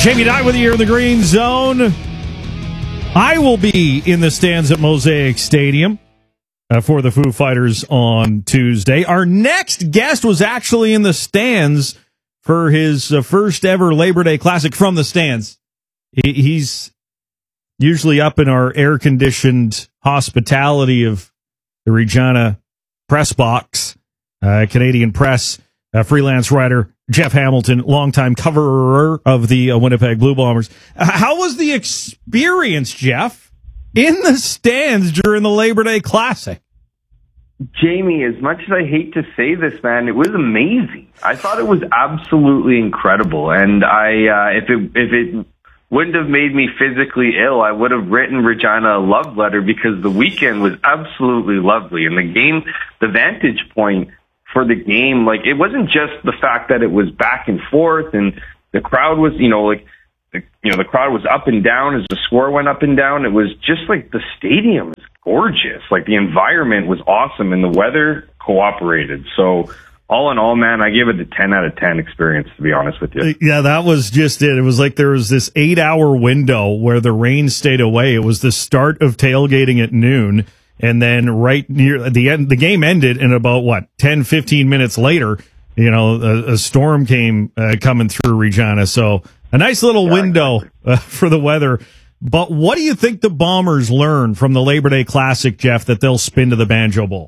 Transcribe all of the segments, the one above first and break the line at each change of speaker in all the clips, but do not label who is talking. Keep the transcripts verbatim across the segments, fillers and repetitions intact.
Jamie Dye with you here in the Green Zone. I will be in the stands at Mosaic Stadium uh, for the Foo Fighters on Tuesday. Our next guest was actually in the stands for his uh, first ever Labor Day Classic from the stands. He, he's usually up in our air-conditioned hospitality of the Regina press box, uh, Canadian Press, uh, freelance writer Jeff Hamilton, longtime coverer of the uh, Winnipeg Blue Bombers. Uh, how was the experience, Jeff, in the stands during the Labor Day Classic?
Jamie, as much as I hate to say this, man, it was amazing. I thought it was absolutely incredible, and I, uh, if it if it wouldn't have made me physically ill, I would have written Regina a love letter because the weekend was absolutely lovely, and the game, the vantage point for the game, like, it wasn't just the fact that it was back and forth and the crowd was, you know, like, the, you know, the crowd was up and down as the score went up and down. It was just like the stadium is gorgeous. Like, the environment was awesome and the weather cooperated. So all in all, man, I give it a ten out of ten experience, to be honest with you.
Yeah, that was just it. It was like there was this eight hour window where the rain stayed away. It was the start of tailgating at noon. And then right near the end, the game ended, and about, what, ten, fifteen minutes later, you know, a, a storm came uh, coming through Regina. So a nice little
yeah,
window
exactly.
uh, for the weather. But what do you think the Bombers learned from the Labor Day Classic, Jeff, that they'll spin to the Banjo Bowl?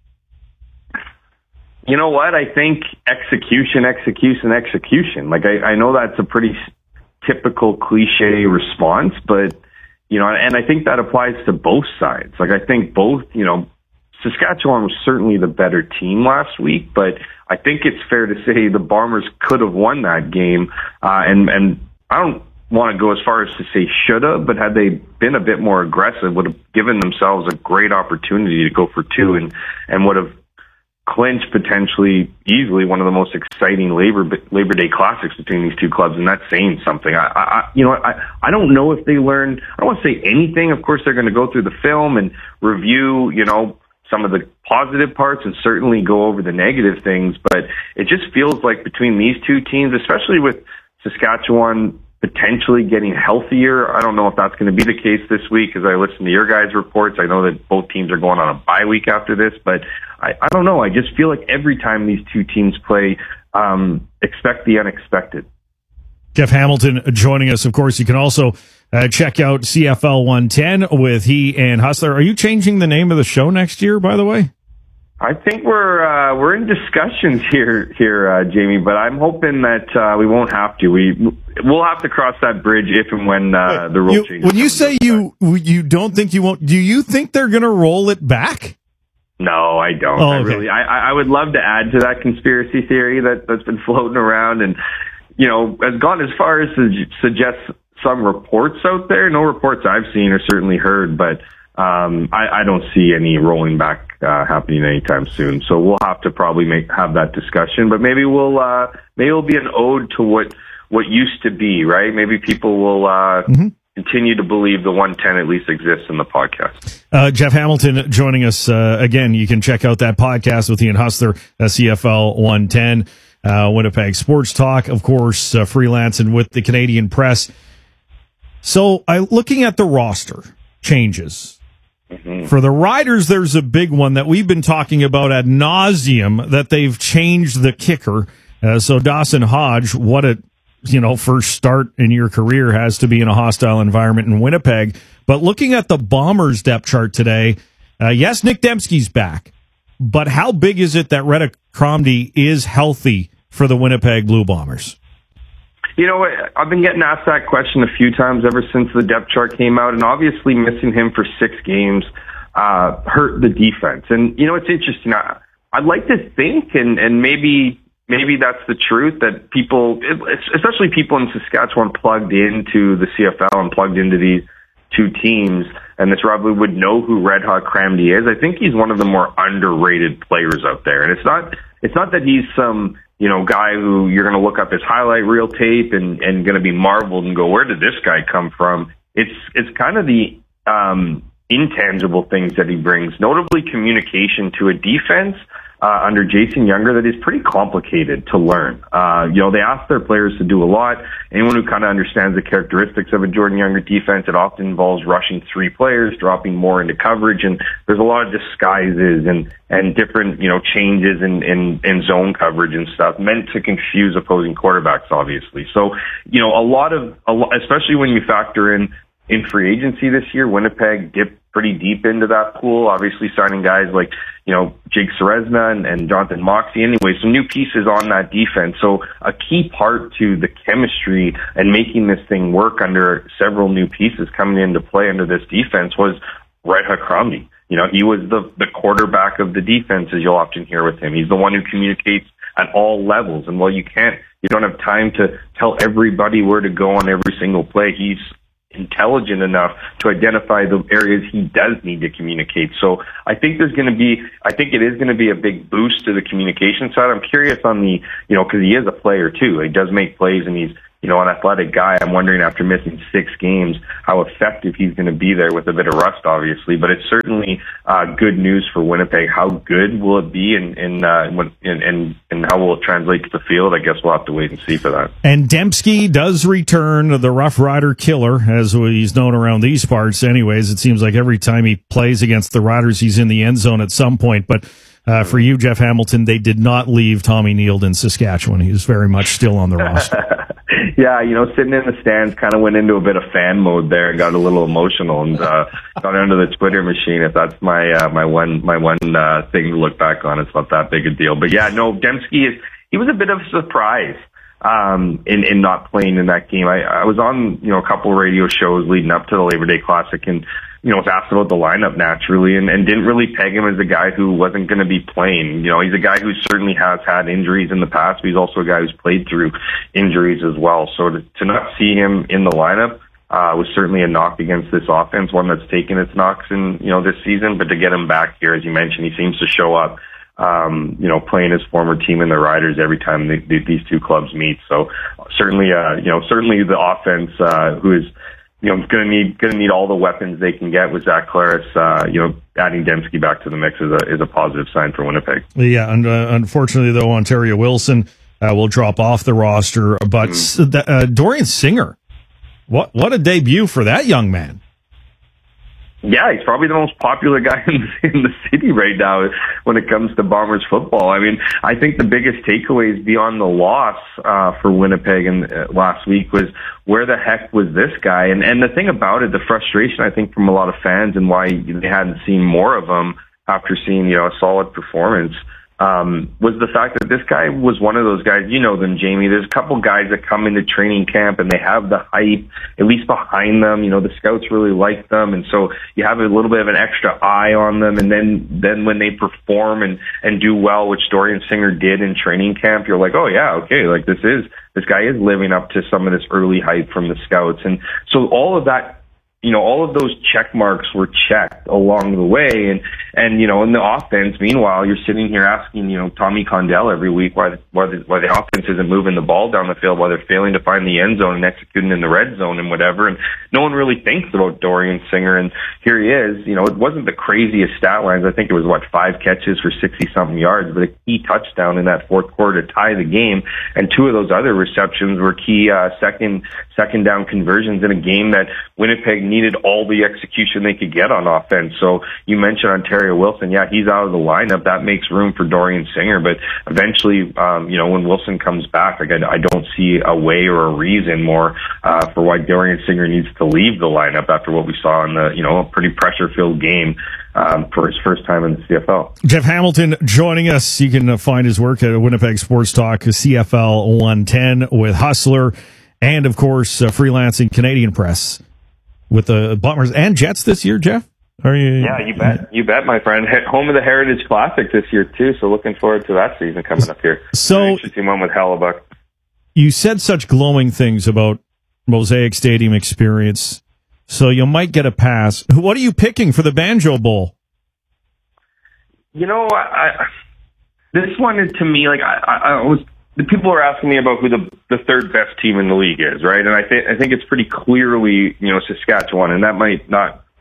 You know what? I think execution, execution, execution. Like, I, I know that's a pretty typical cliche response, but you know, and I think that applies to both sides. Like, I think both, you know, Saskatchewan was certainly the better team last week, but I think it's fair to say the Bombers could have won that game. Uh, and, and I don't want to go as far as to say should have, but had they been a bit more aggressive, would have given themselves a great opportunity to go for two and, and would have clinched potentially easily one of the most exciting Labor Labor Day Classics between these two clubs, and that's saying something. I, I you know, I, I don't know if they learned. I don't want to say anything. Of course, they're going to go through the film and review, you know, some of the positive parts and certainly go over the negative things. But it just feels like between these two teams, especially with Saskatchewan potentially getting healthier. I don't know if that's going to be the case this week as I listen to your guys' reports. I know that both teams are going on a bye week after this, but I, I don't know. I just feel like every time these two teams play, um, expect the unexpected.
Jeff Hamilton joining us. Of course, you can also uh, check out C F L one ten with he and Hustler. Are you changing the name of the show next year, by the way?
I think we're uh, we're in discussions here, here, uh, Jamie. But I'm hoping that uh, we won't have to. We we'll have to cross that bridge if and when uh, the rule
you,
changes.
When you say you you don't think you won't, do you think they're going to roll it back?
No, I don't.
Oh,
I
okay.
really, I, I would love to add to that conspiracy theory that that's been floating around, and you know, has gone as far as to suggest some reports out there. No reports I've seen or certainly heard, but. Um, I, I don't see any rolling back uh, happening anytime soon. So we'll have to probably make have that discussion. But maybe we'll uh, maybe it'll be an ode to what what used to be, right? Maybe people will uh, mm-hmm. continue to believe the one ten at least exists in the podcast.
Uh, Jeff Hamilton joining us uh, again. You can check out that podcast with Ian Hustler, uh, C F L one ten, uh, Winnipeg Sports Talk, of course, uh, freelancing with the Canadian Press. So, I looking at the roster changes. Mm-hmm. For the Riders, there's a big one that we've been talking about ad nauseum, that they've changed the kicker. Uh, so Dawson Hodge, what a you know first start in your career has to be in a hostile environment in Winnipeg. But looking at the Bombers depth chart today, uh, yes, Nick Dembski's back, but how big is it that Reddick Cromdy is healthy for the Winnipeg Blue Bombers?
You know, I've been getting asked that question a few times ever since the depth chart came out, and obviously missing him for six games uh, hurt the defense. And, you know, it's interesting. I, I'd like to think, and, and maybe maybe that's the truth, that people, especially people in Saskatchewan, plugged into the C F L and plugged into these two teams, and this probably would know who Red Hot Cromdy is. I think he's one of the more underrated players out there. And it's not it's not that he's some... you know, guy who you're going to look up his highlight reel tape and, and going to be marveled and go, where did this guy come from? It's, it's kind of the, um, intangible things that he brings, notably communication to a defense, uh, under Jason Younger that is pretty complicated to learn. Uh, you know, they ask their players to do a lot. Anyone who kind of understands the characteristics of a Jordan Younger defense, it often involves rushing three players, dropping more into coverage, and there's a lot of disguises and, and different, you know, changes in, in, in zone coverage and stuff meant to confuse opposing quarterbacks, obviously. So, you know, a lot of, a lot, especially when you factor in in free agency this year, Winnipeg dipped pretty deep into that pool, obviously signing guys like, you know, Jake Seresna and, and Jonathan Moxey. Anyway, some new pieces on that defense. So a key part to the chemistry and making this thing work under several new pieces coming into play under this defense was Red Hakrami. You know, he was the, the quarterback of the defense, as you'll often hear with him. He's the one who communicates at all levels. And while you can't, you don't have time to tell everybody where to go on every single play, he's intelligent enough to identify the areas he does need to communicate. So I think there's going to be, I think it is going to be a big boost to the communication side. I'm curious on the, you know, because he is a player too. He does make plays and he's, you know, an athletic guy. I'm wondering after missing six games how effective he's going to be there with a bit of rust, obviously. But it's certainly uh, good news for Winnipeg. How good will it be, and and, uh, and and and how will it translate to the field? I guess we'll have to wait and see for that.
And Dembski does return, the Rough Rider killer, as he's known around these parts. Anyways, it seems like every time he plays against the Riders, he's in the end zone at some point. But uh, for you, Jeff Hamilton, they did not leave Tommy Nield in Saskatchewan. He's very much still on the roster.
Yeah, you know, sitting in the stands, kind of went into a bit of fan mode there and got a little emotional and uh, got into the Twitter machine. If that's my uh, my one my one uh, thing to look back on, it's not that big a deal. But yeah, no, Dembski is he was a bit of a surprise um, in in not playing in that game. I, I was on you know a couple of radio shows leading up to the Labor Day Classic and you know was asked about the lineup naturally and, and didn't really peg him as a guy who wasn't going to be playing. You know, he's a guy who certainly has had injuries in the past, but he's also a guy who's played through injuries as well. So to, to not see him in the lineup uh, was certainly a knock against this offense, one that's taken its knocks in, you know, this season. But to get him back here, as you mentioned, he seems to show up, um, you know, playing his former team in the Riders every time they, they, these two clubs meet. So certainly, uh, you know, certainly the offense, uh, who is, you know, going to need going to need all the weapons they can get with Zach Claris. Uh, you know, adding Dembski back to the mix is a is a positive sign for Winnipeg.
Yeah, and uh, unfortunately, though, Ontario Wilson uh, will drop off the roster. But mm. uh, Dorian Singer, what what a debut for that young man.
Yeah, he's probably the most popular guy in, in the city right now when it comes to Bombers football. I mean, I think the biggest takeaways beyond the loss uh, for Winnipeg in, uh, last week was where the heck was this guy? And and the thing about it, the frustration I think from a lot of fans and why they hadn't seen more of him after seeing you know a solid performance. Um, was the fact that this guy was one of those guys, you know them, Jamie. There's a couple guys that come into training camp and they have the hype, at least behind them. You know, the scouts really like them. And so you have a little bit of an extra eye on them. And then, then when they perform and, and do well, which Dorian Singer did in training camp, you're like, oh yeah, okay, like this is, this guy is living up to some of this early hype from the scouts. And so all of that, you know, all of those check marks were checked along the way. And, and, you know, in the offense, meanwhile, you're sitting here asking, you know, Tommy Condell every week why the, why the, why the offense isn't moving the ball down the field, why they're failing to find the end zone and executing in the red zone and whatever. And no one really thinks about Dorian Singer. And here he is. You know, it wasn't the craziest stat lines. I think it was, what, five catches for sixty-something yards, but a key touchdown in that fourth quarter to tie the game. And two of those other receptions were key uh, second second down conversions in a game that Winnipeg needed all the execution they could get on offense. So you mentioned Ontario Wilson. Yeah, he's out of the lineup. That makes room for Dorian Singer. But eventually, um, you know, when Wilson comes back, like I, I don't see a way or a reason more uh, for why Dorian Singer needs to leave the lineup after what we saw in the, you know, a pretty pressure-filled game um, for his first time in the C F L.
Jeff Hamilton joining us. You can uh, find his work at Winnipeg Sports Talk, C F L one ten with Hustler, and, of course, uh, freelancing Canadian Press with the Bombers and Jets this year, Jeff? Are you?
Yeah, you bet. You bet, my friend. Home of the Heritage Classic this year, too, so looking forward to that season coming up here.
So,
interesting one with Hellebuck.
You said such glowing things about Mosaic Stadium experience, so you might get a pass. What are you picking for the Banjo Bowl?
You know, I, I, this one is, to me, like, I, I, I was... The people are asking me about who the the third best team in the league is, right? And I think I think it's pretty clearly, you know, Saskatchewan, and that might not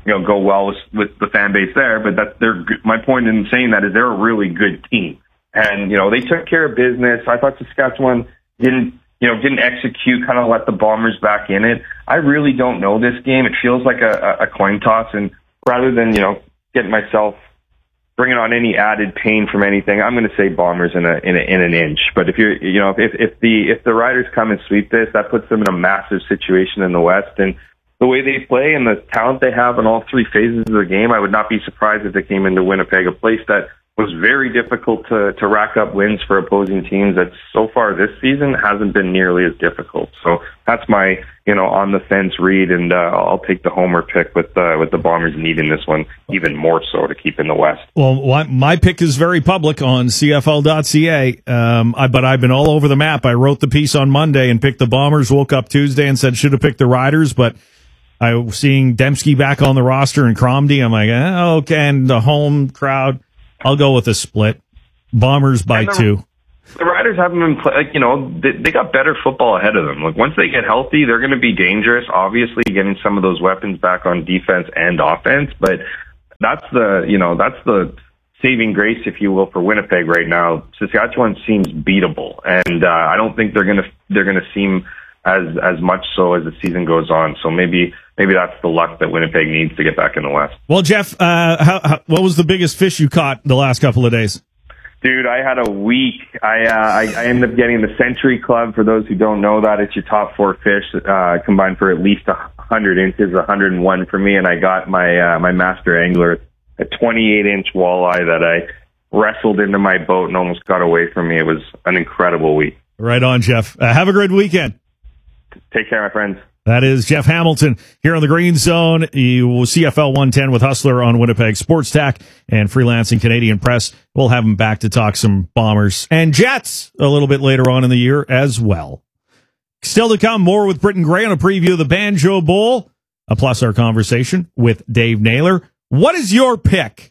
you know, go well with, with the fan base there. But that's their, my point in saying that is they're a really good team. And, you know, they took care of business. I thought Saskatchewan didn't, you know, didn't execute, kind of let the Bombers back in it. I really don't know this game. It feels like a, a coin toss. And rather than, you know, getting myself, bringing on any added pain from anything, I'm going to say Bombers in a, in a, in an inch. But if you're, you know, if, if the, if the Riders come and sweep this, that puts them in a massive situation in the West. And the way they play and the talent they have in all three phases of the game, I would not be surprised if they came into Winnipeg, a place that was very difficult to, to rack up wins for opposing teams that so far this season hasn't been nearly as difficult. So that's my, you know, on the fence read, and uh, I'll take the homer pick with uh, with the Bombers needing this one even more so to keep in the West.
Well, my pick is very public on C F L dot C A, um, I, but I've been all over the map. I wrote the piece on Monday and picked the Bombers, woke up Tuesday and said should have picked the Riders, but I was seeing Dembski back on the roster and Cromdy. I'm like, eh, okay, and the home crowd, I'll go with a split. Bombers by
the,
two.
The Riders haven't been play, like, you know, they, they got better football ahead of them. Like, once they get healthy, they're going to be dangerous. Obviously, getting some of those weapons back on defense and offense, but that's the, you know, that's the saving grace, if you will, for Winnipeg right now. Saskatchewan seems beatable, and uh, I don't think they're going to they're going to seem as as much so as the season goes on. So maybe. Maybe that's the luck that Winnipeg needs to get back in the West.
Well, Jeff, uh, how, how, what was the biggest fish you caught the last couple of days?
Dude, I had a week. I, uh, I, I ended up getting the Century Club. For those who don't know that, it's your top four fish uh, combined for at least one hundred inches, one hundred one for me. And I got my uh, my master angler, a twenty-eight inch walleye that I wrestled into my boat and almost got away from me. It was an incredible week.
Right on, Jeff. Uh, have a great weekend.
Take care, my friends.
That is Jeff Hamilton here on the Green Zone. You C F L one ten with Hustler on Winnipeg Sports Tack and Freelancing Canadian Press. We'll have him back to talk some Bombers and Jets a little bit later on in the year as well. Still to come, more with Britton Gray on a preview of the Banjo Bowl, uh, plus our conversation with Dave Naylor. What is your pick?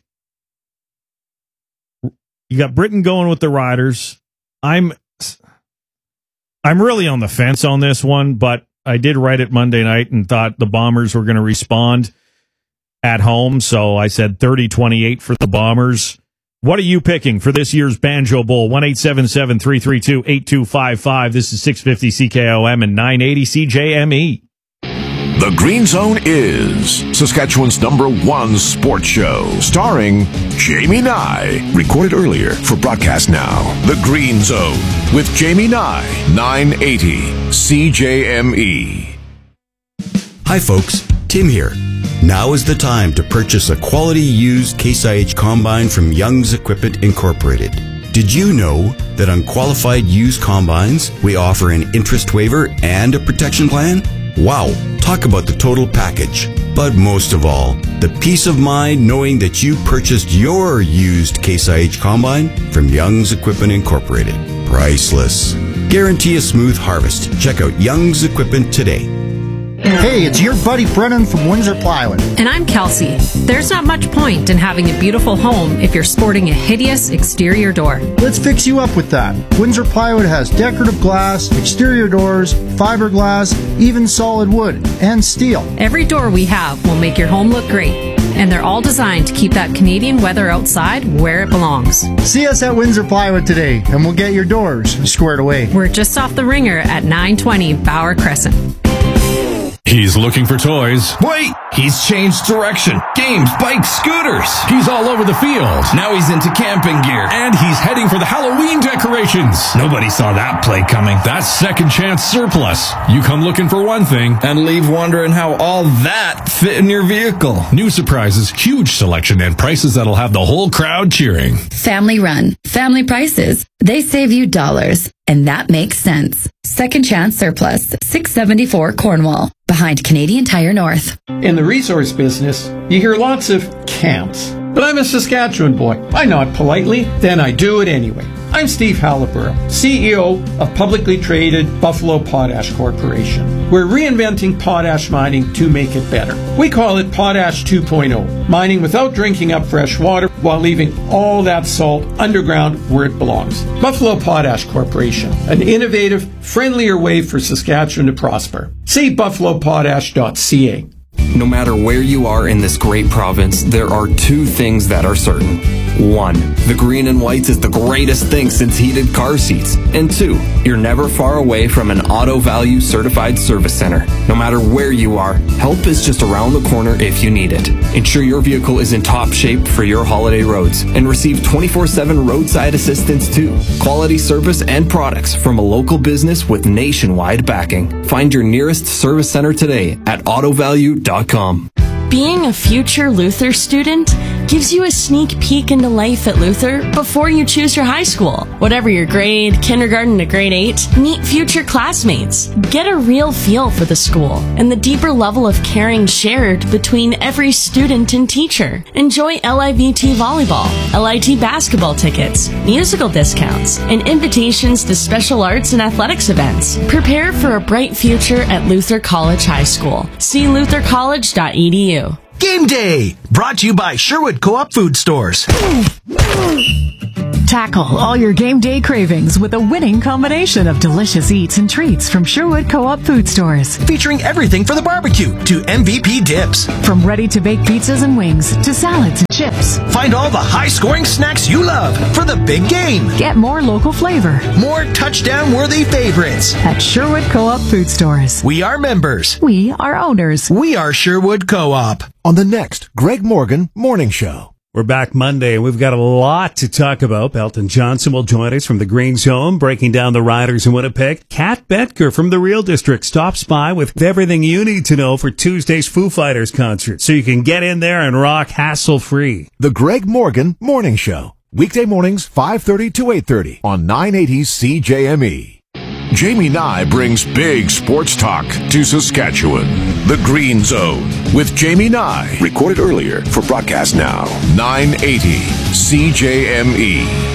You got Britton going with the Riders. I'm, I'm really on the fence on this one, but I did write it Monday night and thought the Bombers were going to respond at home, so I said thirty twenty-eight for the Bombers. What are you picking for this year's Banjo Bowl? one eight seven seven, three three two, eight two five five. This is six fifty C K O M and nine eighty C J M E.
The Green Zone is Saskatchewan's number one sports show, starring Jamie Nye. Recorded earlier for broadcast now. The Green Zone with Jamie Nye, nine eighty C J M E.
Hi folks, Tim here. Now is the time to purchase a quality used Case I H combine from Young's Equipment Incorporated. Did you know that on qualified used combines, we offer an interest waiver and a protection plan? Wow, talk about the total package. But most of all, the peace of mind knowing that you purchased your used Case I H combine from Young's Equipment Incorporated. Priceless. Guarantee a smooth harvest. Check out Young's Equipment today.
Hey, it's your buddy Brennan from Windsor Plywood.
And I'm Kelsey. There's not much point in having a beautiful home if you're sporting a hideous exterior door.
Let's fix you up with that. Windsor Plywood has decorative glass, exterior doors, fiberglass, even solid wood, and steel.
Every door we have will make your home look great. And they're all designed to keep that Canadian weather outside where it belongs.
See us at Windsor Plywood today, and we'll get your doors squared away.
We're just off the Ringer at nine twenty Bauer Crescent.
He's looking for toys. Wait! He's changed direction. Games, bikes, scooters. He's all over the field. Now he's into camping gear. And he's heading for the Halloween decorations. Nobody saw that play coming. That's Second Chance Surplus. You come looking for one thing and leave wondering how all that fit in your vehicle. New surprises, huge selection, and prices that'll have the whole crowd cheering.
Family run, family prices. They save you dollars. And that makes sense. Second Chance Surplus, six seventy-four Cornwall, behind Canadian Tire North.
In the resource business, you hear lots of can'ts. But I'm a Saskatchewan boy. I nod politely, then I do it anyway. I'm Steve Halliburton, C E O of publicly traded Buffalo Potash Corporation. We're reinventing potash mining to make it better. We call it Potash two point oh, mining without drinking up fresh water while leaving all that salt underground where it belongs. Buffalo Potash Corporation, an innovative, friendlier way for Saskatchewan to prosper. See buffalo potash dot c a.
No matter where you are in this great province, there are two things that are certain. One, the green and whites is the greatest thing since heated car seats. And two, you're never far away from an Auto Value certified service center. No matter where you are, help is just around the corner if you need it. Ensure your vehicle is in top shape for your holiday roads and receive twenty-four seven roadside assistance too. Quality service and products from a local business with nationwide backing. Find your nearest service center today at auto value dot com.
Being a future Luther student gives you a sneak peek into life at Luther before you choose your high school. Whatever your grade, kindergarten to grade eight, meet future classmates. Get a real feel for the school and the deeper level of caring shared between every student and teacher. Enjoy L I V T volleyball, L I T basketball tickets, musical discounts, and invitations to special arts and athletics events. Prepare for a bright future at Luther College High School. See luther college dot e d u.
Game Day, brought to you by Sherwood Co-op Food Stores.
Tackle all your game day cravings with a winning combination of delicious eats and treats from Sherwood Co-op Food Stores.
Featuring everything for the barbecue to M V P dips.
From ready-to-bake pizzas and wings to salads and chips.
Find all the high-scoring snacks you love for the big game.
Get more local flavor.
More touchdown-worthy favorites.
At Sherwood Co-op Food Stores.
We are members.
We are owners.
We are Sherwood Co-op.
On the next Greg Morgan Morning Show.
We're back Monday, and we've got a lot to talk about. Belton Johnson will join us from the Green Zone, breaking down the Riders in Winnipeg. Kat Betker from the Real District stops by with everything you need to know for Tuesday's Foo Fighters concert, so you can get in there and rock hassle-free.
The Greg Morgan Morning Show. Weekday mornings, five thirty to eight thirty on nine eighty C J M E. Jamie Nye brings big sports talk to Saskatchewan. The Green Zone with Jamie Nye. Recorded earlier for broadcast now. nine eighty C J M E.